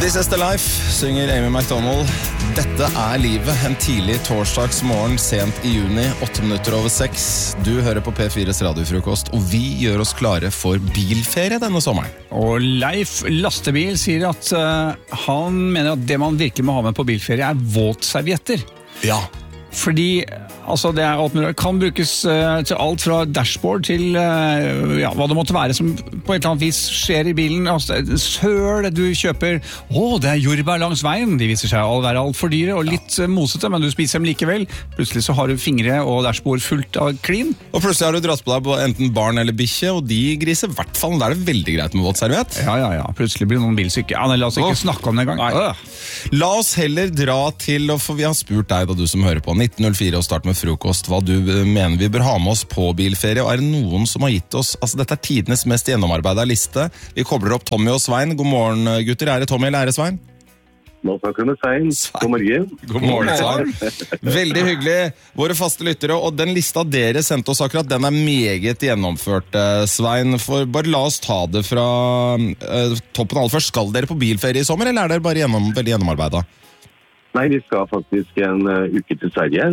This is the life, synger Amy McDonald. Dette livet, en tidlig torsdagsmorgen sent I juni, 8:08. Du hører på P4s radiofrokost, og vi gjør oss klare for bilferie denne sommeren. Og Leif Lastebil sier at han mener at det man virkelig må ha med på bilferie våtservietter. Ja. Fordi altså, det alt mulig, kan brukes til alt fra dashboard til hva det måtte være som på et eller annet vis skjer I bilen. Altså, søl du kjøper, det jordbær langs veien. De viser seg å være alt for dyre og litt mosete, men du spiser dem likevel. Plutselig så har du fingre og dashboard fullt av klin. Og plutselig har du dratt på deg enten barn eller bikkje, og de griser I hvert fall. Da det veldig greit med våtserviett. Ja. Plutselig blir noen bilsyke. Ja, la oss ikke snakke om det en gang. La oss heller dra til, for vi har spurt deg da du som hører på, 1904 og start med frokost, hva du mener vi bør ha med oss på bilferie, og det noen som har gitt oss, altså dette tidenes mest gjennomarbeidet liste. Vi kobler opp Tommy og Svein. God morgen, gutter. Det Tommy eller det Svein? Nå snakker du med Svein. God morgen. God morgen, Svein. Veldig hyggelig. Våre faste lyttere, og den lista dere sendte oss akkurat, den meget gjennomført, Svein. For bare la oss ta det fra toppen aller først. Skal dere på bilferie I sommer, eller dere bare veldig gjennomarbeidet? Nei, vi skal faktisk en uke til Sverige.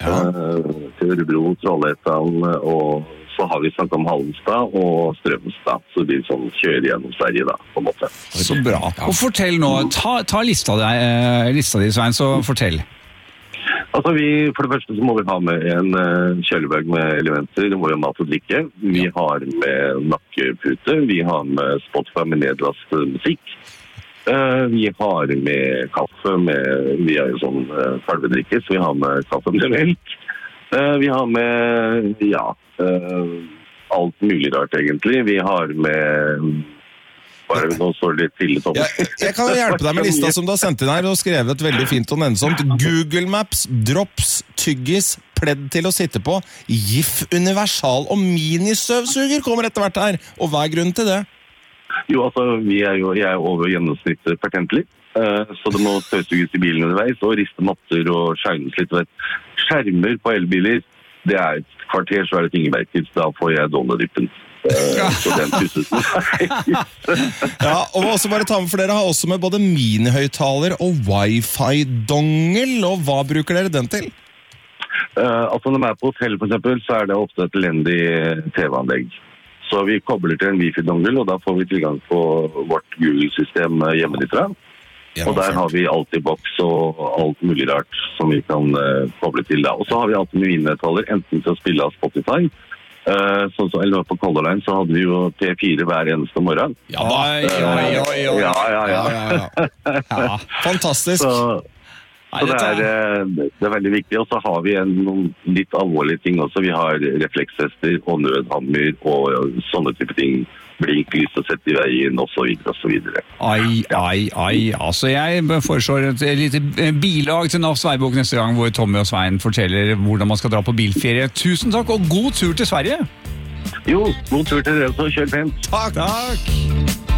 Til Ørebro, Trollhättan, og så har vi snakket om Halmstad og Strømstad. Så det blir sånn kjøre gjennom Sverige da, på en måte. Så bra. Og fortell nå, ta lista di, Svein, så fortell. Altså, for det første så må vi ha med en kjølebag med elementer, det må jo mat og drikke. Vi har med nakkepute, vi har med Spotify med nedlastet musikk. Vi har med kaffe, vi jo sånn kalvedrikke, så vi har med kaffe med melk. Vi har med, alt mulig rart egentlig. Vi har med, bare nå står det litt til Thomas. Jeg kan hjelpe deg med lista som du har sendt inn her, og skrevet veldig fint og nennsomt. Google Maps, drops, tyggis, pledd til å sitte på, GIF universal og ministøvsuger kommer etter hvert her. Og hva grunnen til det? Jo, altså, jeg over gjennomsnittet pertentlig, så det må støvsuges I bilen underveis, og riste matter og skjermes litt. Skjermer på elbiler, det et kvarter, så det tingeverket, da får jeg donnedyppen. Så den pusses med. Ja, og også bare ta med, for dere har også med både minihøyttaler og wifi-dongel, og hva bruker dere den til? Altså, når man på hotell for eksempel, så det ofte et elendig TV-anlegg. Så vi kobler til en wifi-dongel, og da får vi tilgang på vårt Google-system hjemmefra. Og der har vi alltid boks og alt mulig rart som vi kan koble til da. Og så har vi alltid med minihøyttaler, enten til å spille av Spotify, eller på Color Line så hadde vi jo P4 hver eneste morgen. Ja. Fantastisk. Så det veldig viktig, og så har vi noen litt alvorlige ting også. Vi har refleksvester og nødhammer og sånne type ting. Blinklys og sett I veien, og så videre, og så videre. Altså jeg foreslår et lite bilag til NAFs veibok neste gang, hvor Tommy og Svein forteller hvordan man skal dra på bilferie. Tusen takk, og god tur til Sverige! Jo, god tur til dere, så kjør pent! Takk!